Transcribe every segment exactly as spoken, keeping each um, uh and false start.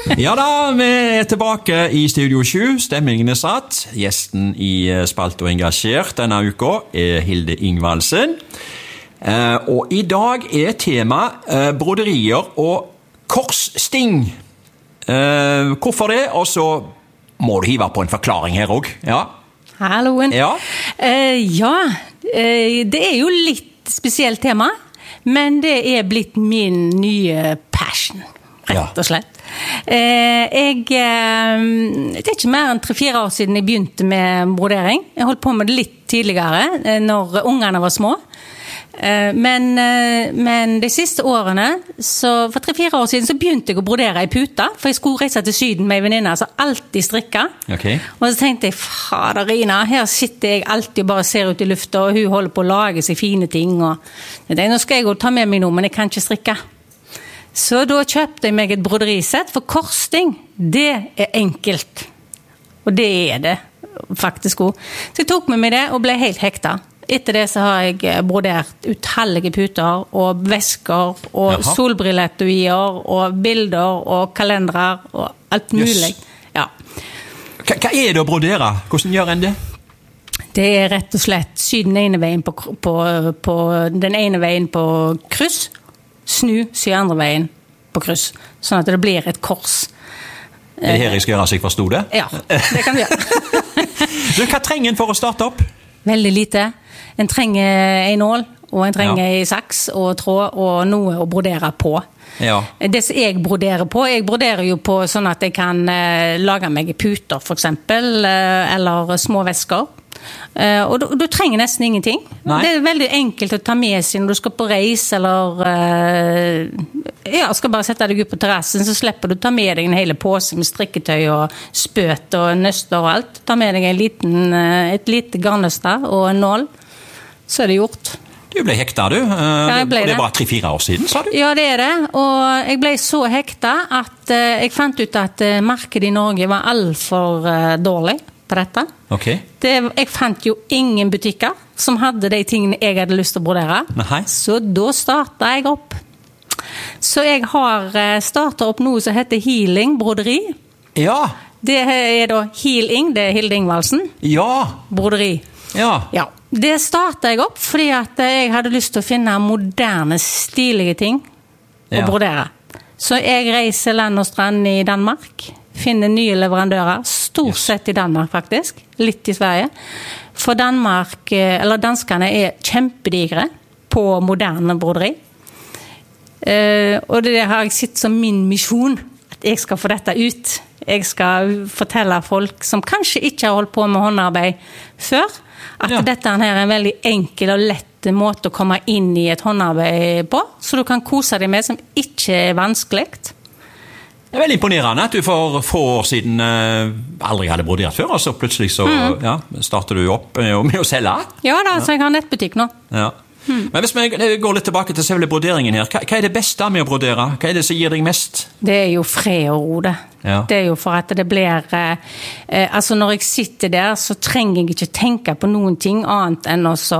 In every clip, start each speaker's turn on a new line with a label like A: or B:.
A: Ja da, vi er tilbake i Studio sju, stemningen er satt. Gjesten i Spalt og Engasjert denne uka er Hilde Ingvaldsen. Uh, og i dag er tema uh, broderier og korssting. Uh, hvorfor det? Og så må du hive på en forklaring her også. Ja.
B: Halloen.
A: Ja,
B: uh, ja uh, det er jo litt spesielt tema, men det er blitt min nye passion, rett og slett. Uh, jeg, uh, det er ikke mer enn tre-fire år siden jeg begynte med brodering. Jeg holdt på med det litt tidligere, uh, når ungene var små. Men, men de siste årene, så for tre-fire år siden, så begynte jeg å brodere i puta, for jeg skulle reise til Syden med en venninne, altså alltid strikka.
A: Okay.
B: Og så tenkte jeg, faderina, her sitter jeg alltid og bare ser ut i lufta, og hun holder på å lage seg fine ting, og jeg tenkte, nå skal jeg jo ta med meg noe, men jeg kan ikke strikke. Så da kjøpte jeg meg et broderisett, for korssting, det er enkelt. Og det er det faktisk også. Så jeg tok med meg det, og ble helt hekta. Etter det så har jeg brodert utallige puter og vesker og
A: Jaha.
B: solbrilletuier og bilder og kalendere og alt mulig.
A: Yes.
B: Ja.
A: Hva, hva er det å brodere? Hvordan gjør en det?
B: Det er rett og slett sy den ene veien på, på, på, den ene veien på kryss, snu, sy andre veien på kryss, sånn at det blir et kors.
A: Er det her jeg skal gjøre så jeg forstod det?
B: Ja, det kan vi gjøre.
A: Du, hva trenger en for å starte opp?
B: Veldig lite. En trenger en nål, og en trenger
A: Ja.
B: en saks og tråd og noe å brodere på.
A: Ja.
B: Det som jeg broderer på, jeg broderer jo på sånn at jeg kan eh, lage meg puter for eksempel, eh, eller små vesker. Eh, og du, du trenger nesten ingenting.
A: Nei.
B: Det er veldig enkelt å ta med seg når du skal på reis, eller eh, ja, skal bare sette deg ut på terrassen, så slipper du ta med deg en hele pose med strikketøy og spøt og nøster og alt. Ta med deg en liten, eh, et lite garnnøster og en nål. Så er det gjort.
A: Du ble hekta, du. Uh,
B: Ja, jeg ble
A: det
B: det.
A: var tre-fire år siden, sa du?
B: Ja, det er det. Og jeg ble så hekta at uh, jeg fant ut at uh, markedet i Norge var alt for uh, dårlig på dette.
A: Ok.
B: Det, jeg fant jo ingen butikker som hadde de tingene jeg hadde lyst til å brodere.
A: Nei.
B: Så da startet jeg opp. Så jeg har uh, startet opp noe som heter Healing Broderi.
A: Ja.
B: Det er da Healing, det er Hilde Ingvaldsen.
A: Ja.
B: Broderi.
A: Ja.
B: Ja, det startet jeg opp fordi at jeg hadde lyst til å finne moderne, stilige ting å
A: Ja.
B: brodere. Så jeg reiser land og strand i Danmark, finner nye leverandører, stort
A: Yes.
B: sett i Danmark faktisk, litt i Sverige. For Danmark, eller danskene er kjempedigre på moderne broderi. Eh, og det har jeg sett som min misjon, at jeg skal få dette ut. Jeg skal fortelle folk som kanskje ikke har holdt på med håndarbeid før, at
A: Ja.
B: dette her er en veldig enkel og lett måte å komme inn i et håndarbeid på, så du kan kose deg med som ikke er vanskelig.
A: Det er veldig imponerende at du for få år siden uh, aldri hadde brodert før, og så plutselig så
B: Mm.
A: ja, starter du opp med, med å selge.
B: Ja da, så jeg har nettbutikk nå.
A: Ja. Men hvis vi går litt tilbake til selve broderingen her, hva, hva er det beste med å brodere? Hva er det som gir deg mest?
B: Det er jo fred og ro det.
A: Ja.
B: Det er jo for at det blir eh, eh, altså når jeg sitter der så trenger jeg ikke tenke på noen ting annet enn å så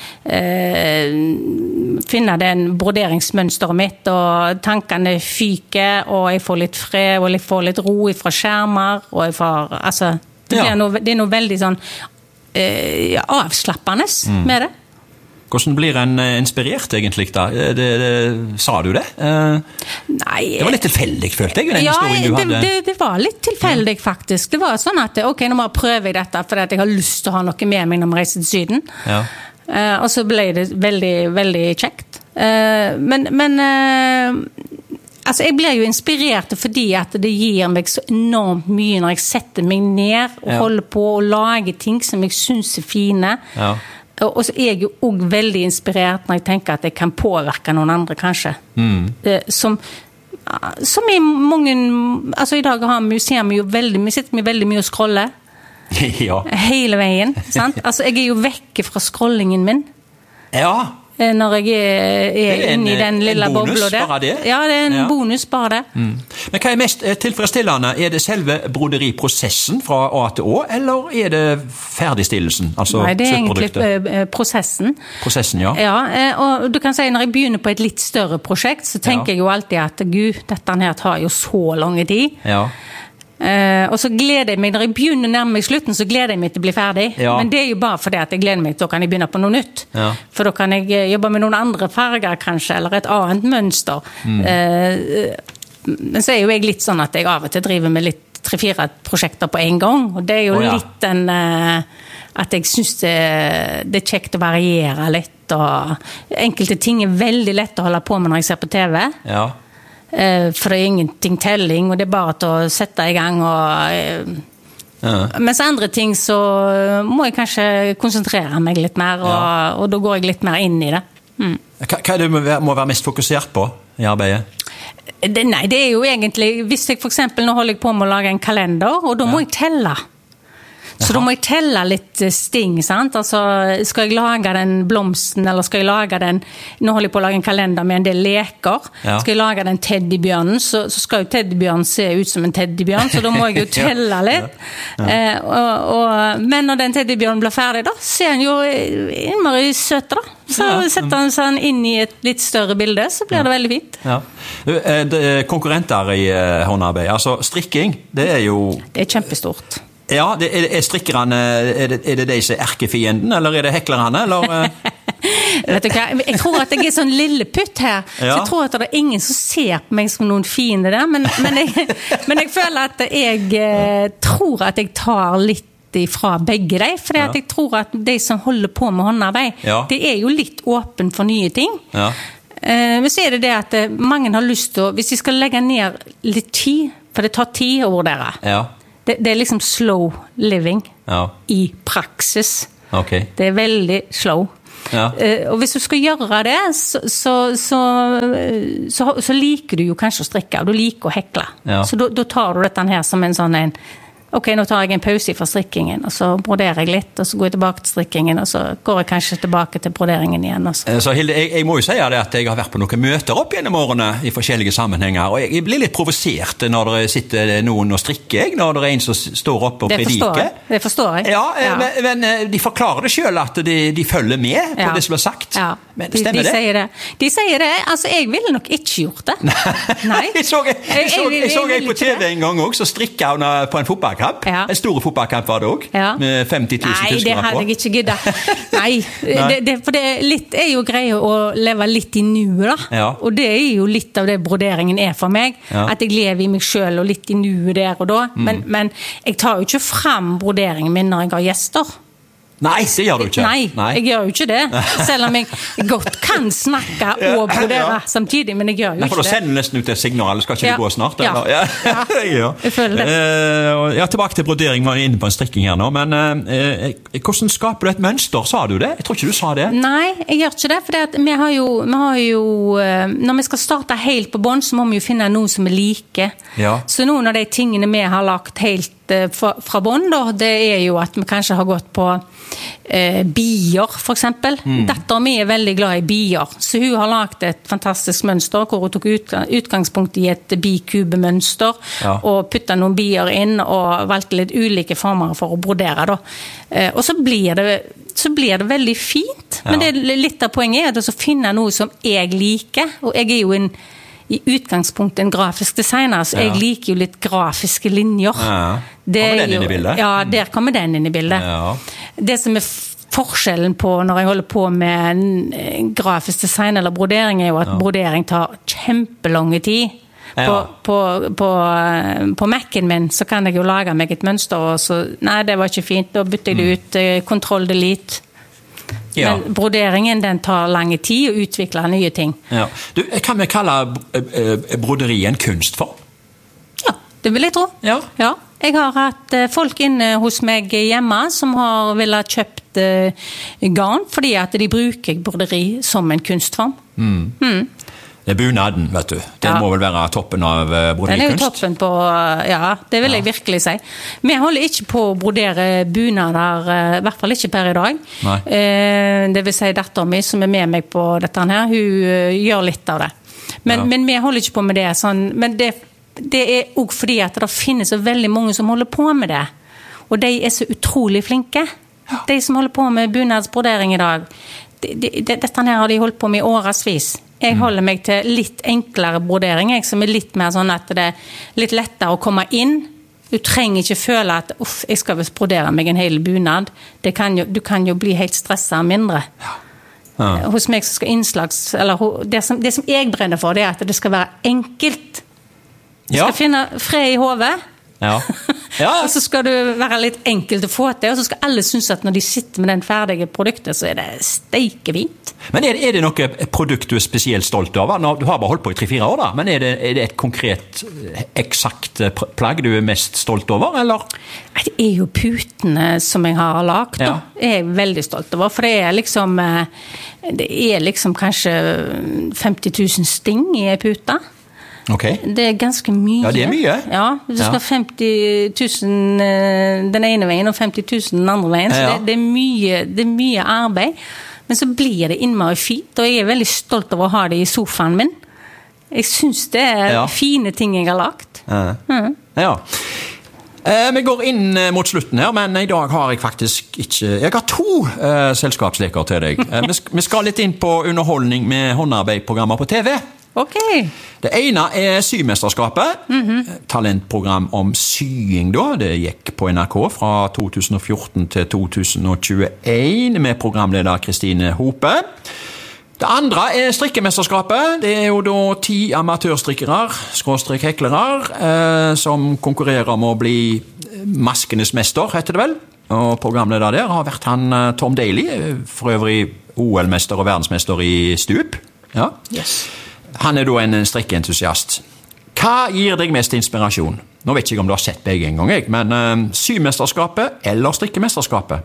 B: eh, finne den broderingsmønsteret mitt, og tankene fyker, og jeg får litt fred, og jeg får litt ro fra skjermer, og jeg får, altså det,
A: Ja.
B: er, noe, det er noe veldig sånn eh, ja, avslappende med det.
A: Hvordan blir en eh, inspirert egentlig da? Det, det, det, sa du det? Eh,
B: Nei,
A: det var litt tilfeldig, følte jeg, den
B: ja,
A: historien du
B: det,
A: hadde.
B: det, det var litt tilfeldig faktisk. Det var sånn at, ok, nå må jeg prøve dette, for jeg har lyst til å ha noe med meg når jeg reiser til Syden.
A: Ja.
B: Eh, og så ble det veldig, veldig kjekt. Eh, men, men eh, altså, jeg blir jo inspirert fordi at det gir meg så enormt mye når jeg setter meg ned og
A: Ja.
B: holder på å lage ting som jeg synes er fine.
A: Ja.
B: Og så er jeg jo også veldig inspirert når jeg tenker at jeg kan påvirke noen andre, kanskje.
A: Mm.
B: Eh, Som, som i mange, altså i dag har vi, ser vi jo veldig, vi sitter med veldig mye og scroller.
A: ja.
B: Hele veien, sant? Altså jeg er jo vekke fra scrollingen min.
A: Ja.
B: når jeg er, er
A: en,
B: inne i den lille bobla der.
A: Bare det?
B: Ja, det er en ja. bonus bare det.
A: Mm. Men hva er mest tilfredsstillende? Er det selve broderiprosessen fra A til Å, eller er det ferdigstillelsen, altså
B: Nei, det er egentlig prosessen.
A: Prosessen, ja.
B: Ja, og du kan si, når jeg begynner på et litt større prosjekt, så tenker ja. jeg jo alltid at, gud, dette her tar jo så lang tid.
A: Ja.
B: Uh, og så gleder jeg meg, når jeg begynner nærmere i slutten, så gleder jeg meg til å bli ferdig. Ja. Men det er jo bare fordi at jeg gleder meg til, da kan jeg begynne på noe nytt. Ja. For da kan jeg jobbe med noen andre farger kanskje, eller et annet mønster. Mm. Uh, men så er jo jeg litt sånn at jeg av og til driver med litt tre-fire prosjekter på en gang, og det er jo oh, ja. litt den uh, at jeg synes det, det er kjekt å variere litt, og enkelte ting er veldig lett å holde på med når jeg ser på T V. Ja. For det er ingenting telling, og det er bare til å sette i gang og, ja. Mens andre ting så må jeg kanskje konsentrere meg litt mer, og, ja. og da går jeg litt mer inn i det. Mm.
A: Hva er det du må være mest fokusert på i arbeidet?
B: Det, nei, det er jo egentlig, hvis jeg for eksempel, nå holder jeg på med å lage en kalender, og da må ja. jeg telle. Så da må jeg telle litt sting, sant? Altså, skal jeg lage den blomsten, eller skal jeg lage den, nå holder jeg på å lage en kalender med en del leker, ja. skal jeg lage den teddybjørnen, så, så skal jo teddybjørnen se ut som en teddybjørn, så da må jeg jo telle litt. ja. Ja. Eh, og, og, men når den teddybjørnen blir ferdig da, ser han jo innmari søt da. Så ja. setter han seg inn i et litt større bilde, så blir det veldig fint. Ja.
A: Det er konkurrenter i håndarbeid, altså strikking, det er jo...
B: Det er kjempestort.
A: Ja, det, er, er strikkerne, er det, er det de som er erkefienden, eller er det heklerne, eller?
B: Vet du hva, jeg tror at jeg er sånn lille putt her, ja. så jeg tror at det er ingen som ser på meg som noen fiende der, men, men, jeg, men jeg føler at jeg eh, tror at jeg tar litt fra begge de, for ja. jeg tror at de som holder på med håndarbeid, ja. det er jo litt åpen for nye ting. Ja. Eh, men så er det det at mange har lyst til, hvis vi skal legge ned litt tid, for det tar tid å vurdere, ja. Det, det er liksom slow living ja. i praksis. Okay. Det er veldig slow. Ja. Uh, og hvis du skal gjøre det, så, så, så, så, så liker du jo kanskje å strikke, og du liker å hekle. Ja. Så da tar du dette her som en sånn en, ok, nå tar jeg en pause fra strikkingen, og så broderer jeg litt, og så går jeg tilbake til strikkingen, og så går jeg kanskje tilbake til broderingen igjen. Også.
A: Så Hilde, jeg, jeg må jo si det at jeg har vært på noen møter opp gjennom årene i forskjellige sammenhenger, og jeg blir litt provosert når det sitter noen og strikker, når det er en som står opp og prediker.
B: Det forstår jeg.
A: Ja, ja. Men, men de forklarer det selv at de, de følger med på ja. det som er sagt. Ja. Men stemmer
B: de, de
A: det?
B: Sier det? De sier det. Altså, jeg ville nok ikke gjort det.
A: Nei. jeg så jeg, jeg, så, jeg, jeg, så jeg på T V en gang også, så strikket hun på en fotballkamp. Ja. En stor fotballkamp var det også, ja. med femti tusen
B: Nei, det hadde jeg ikke giddet. Nei, Nei. Det, det, for det litt, er jo greie å leve litt i nuet da. Ja. Og det er jo litt av det broderingen er for meg. Ja. At jeg lever i meg selv og litt i nuet der og da. Mm. Men, men jeg tar jo ikke frem broderingen min når jeg har gjester.
A: Nei, det gjør du ikke.
B: Nei, Nei, jeg gjør jo ikke det. Selv om jeg godt kan snakke og brodere ja. samtidig, men jeg gjør jo Nei,
A: ikke det. For da sender du nesten ut et signal, skal ikke ja. du gå snart?
B: Eller? Ja, ja. ja. jeg føler det.
A: Uh, ja, tilbake til brodering, var inne på en strikking her nå, men uh, hvordan skaper du et mønster, sa du det? Jeg tror ikke du sa det.
B: Nei, jeg gjør ikke det, for vi har jo, vi har jo uh, når vi skal starte helt på bånd, så må vi jo finne noe som er like. Ja. Så noen av de tingene vi har lagt helt fra, fra bånd, da, det er jo at vi kanskje har gått på eh, bier, for eksempel. Mm. Datteren min er veldig glad i bier, så hun har lagt et fantastisk mønster, hvor hun tok ut, utgangspunkt i et bikubemønster, ja. og puttet noen bier inn, og valgte litt ulike former for å brodere, da. Eh, og så blir det så blir det veldig fint, ja. men det er litt av poenget er å finne noe som jeg liker, og jeg er jo en i utgangspunktet en grafisk designer, så ja. jeg liker jo litt grafiske linjer. Ja. Det kommer den inn i bildet? Ja, der kommer den inn i bildet. Ja. Det som er forskjellen på når jeg holder på med en grafisk design eller brodering, er jo at ja. brodering tar kjempelange tid. Ja. På, på, på, på Mac-en min så kan jeg jo lage meg et mønster, og så, nei, det var ikke fint, da bytter jeg det ut, kontroll delete. Ja. Men broderingen, den tar lange tid å utvikle nye ting. Ja.
A: Du, kan vi kalle broderi en kunstform?
B: Ja, det vil jeg tro. Ja. Ja. Jeg har hatt folk inne hos meg hjemme som har ville kjøpt uh, garn, fordi at de bruker broderi som en kunstform. Mm. Mm.
A: Det er bunaden, vet du. Det ja. må vel være toppen av broderikunst?
B: Den er jo toppen på, ja, det vil jeg ja. virkelig si. Vi holder ikke på å brodere bunader, i hvert fall ikke per i dag. Eh, det vil si datteren min som er med meg på dette her, hun uh, gjør litt av det. Men, ja. men vi holder ikke på med det. Sånn, men det, det er også fordi at det finnes så veldig mange som holder på med det. Og de er så utrolig flinke. Ja. De som holder på med bunadsbrodering i dag, de, de, de, dette her har de holdt på med i årevis. Jeg holder meg til litt enklere brodering, jeg, som er litt mer sånn at det er litt lettere å komme inn. Du trenger ikke føle at uff, jeg skal visst brodere meg en hel bunad. Det kan jo, du kan jo bli helt stresset mindre. Ja. Ja. Hos meg så skal innslags, eller det som, det som jeg brenner for, det er at det skal være enkelt. Du ja. skal finne fred i hodet. Ja. Ja. Og så skal det være litt enkelt å få til, og så skal alle synes at når de sitter med den ferdige produktet, så er det steikevint.
A: Men er det, er det noe produkt du er spesielt stolt av? Du har bare holdt på i tre-fire år da, men er det, er det et konkret, eksakt plagg du er mest stolt over, eller?
B: Det er jo putene som jeg har lagt, ja. Jeg er veldig stolt over, for det er liksom, det er liksom kanskje femti tusen sting i en puta.
A: Okay.
B: Det er ganske mye.
A: Ja, det er mye.
B: Ja, du skal ha ja. femti tusen den ene veien og femti tusen den andre veien, så ja, ja. Det, det, er mye, det er mye arbeid. Men så blir det innmari fint, og jeg er veldig stolt over å ha det i sofaen min. Jeg synes det er ja. fine ting jeg har lagt.
A: Ja. Mm. Ja. Eh, vi går inn mot slutten her, men i dag har jeg faktisk ikke... Jeg har to eh, selskapsleker til deg. Eh, vi skal litt inn på underholdning med håndarbeidprogrammer på T V.
B: Ok.
A: Det ene er Symesterskapet, mm-hmm. talentprogram om sying da. Det gikk på N R K fra to tusen og fjorten til to tusen og tjueen med programleder Kristine Hope. Det andre er Strikkemesterskapet. Det er jo da ti amatørstrikkere, skråstrek heklere, eh, som konkurrerer om å bli maskenes mester, heter det vel. Og programleder der har vært han Tom Daly, for øvrig O L-mester og verdensmester i stup. Ja.
B: Yes.
A: Han er da en strikkeentusiast. Hva gir deg mest inspirasjon? Nå vet jeg ikke om du har sett begge en gang, men uh, Symesterskapet eller Strikkemesterskapet?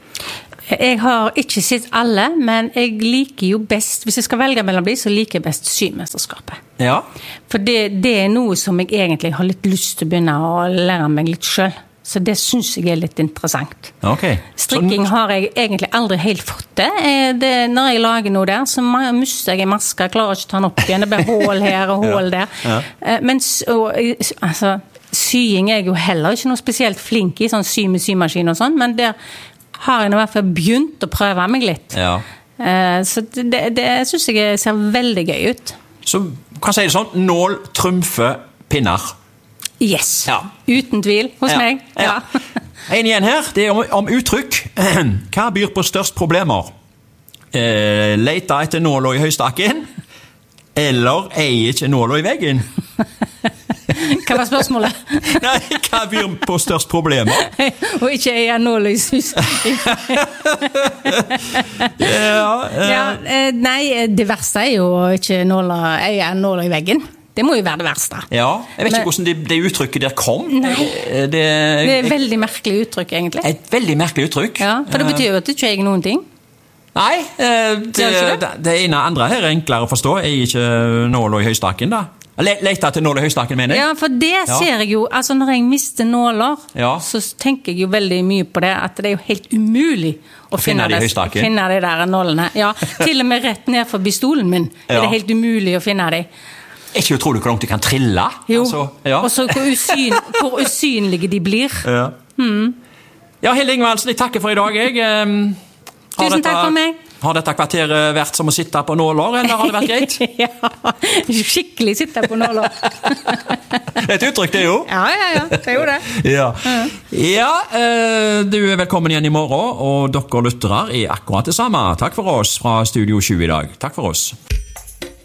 B: Jeg har ikke sett alle, men jeg liker jo best, hvis jeg skal velge mellom de, så liker jeg best Symesterskapet.
A: Ja.
B: For det, det er noe som jeg egentlig har litt lyst til å begynne å lære meg litt selv. Så det synes jeg er litt interessant.
A: Okay.
B: Strikking har jeg egentlig aldri helt fått det. det når jeg lager noe der, så mister jeg en maske, jeg klarer ikke å ta den opp igjen. Det blir hål her og hål der. Ja. Ja. Men og, altså, sying er jeg jo heller ikke noe spesielt flink i, sånn sy med symaskin og sånn, men der har jeg i hvert fall begynt å prøve meg litt. Ja. Så det, det synes jeg ser veldig gøy ut.
A: Så kan jeg si det sånn, nål, trumfe, pinner.
B: Yes, ja. Uten tvil hos ja. meg. Ja.
A: Ja. En igjen her, det er om, om uttrykk. Hva byr på størst problemer? Eh, lete etter nåla i høystakken? Eller eier ikke nåla i veggen?
B: Hva var spørsmålet?
A: Nei, hva byr på størst problemer?
B: Og ikke eier nåla i høystakken. ja, eh. ja, nei, det verste er jo ikke nåla, eier nåla i veggen. Det må jo være det verste.
A: Ja, jeg vet ikke Men, hvordan det, det uttrykket der kom.
B: Nei, det, det er et veldig merkelig uttrykk, egentlig.
A: Et veldig merkelig uttrykk.
B: Ja, for det betyr jo at det ikke er noen ting.
A: Nei, det, det, det, det ene andre her er enklere å forstå. Jeg er ikke nåla i høystakken, da. Lete til nåla i høystakken, mener jeg.
B: Ja, for det ja. ser jeg jo, altså når jeg mister nåler, ja. så tenker jeg jo veldig mye på det, at det er jo helt umulig å finne,
A: finne, de,
B: det, finne de der nålene. Ja, til og med rett ned forbi stolen min ja. er det helt umulig å finne de.
A: Ikke utrolig hvor langt de kan trille.
B: Jo,
A: altså, ja.
B: og så hvor, usyn, hvor usynlige de blir.
A: Ja, hmm. ja Hilde Ingvaldsen, jeg takker for i dag. Jeg, um,
B: Tusen dette, takk for meg.
A: Har dette kvarteret vært som å sitte på nåler, eller har det vært greit?
B: ja, skikkelig sitte på nåler.
A: Det er et uttrykk, det jo.
B: Ja, ja, ja, det er jo det.
A: ja, ja uh, du er velkommen igjen i morgen, og dere lyttere er akkurat det samme. Takk for oss fra Studio sju i dag. Takk for oss.